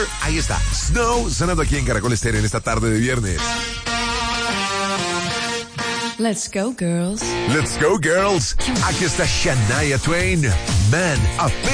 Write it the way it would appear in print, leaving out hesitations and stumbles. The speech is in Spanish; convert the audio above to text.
Ahí está, Snow, sonando aquí en Caracol Estéreo en esta tarde de viernes. Let's go, girls. Let's go, girls. Aquí está Shania Twain, Man of